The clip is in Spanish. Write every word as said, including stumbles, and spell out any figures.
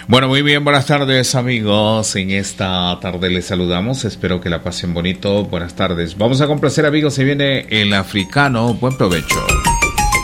Bueno, muy bien, buenas tardes amigos. En esta tarde les saludamos, espero que la pasen bonito. Buenas tardes. Vamos a complacer amigos, se viene el africano. Buen provecho.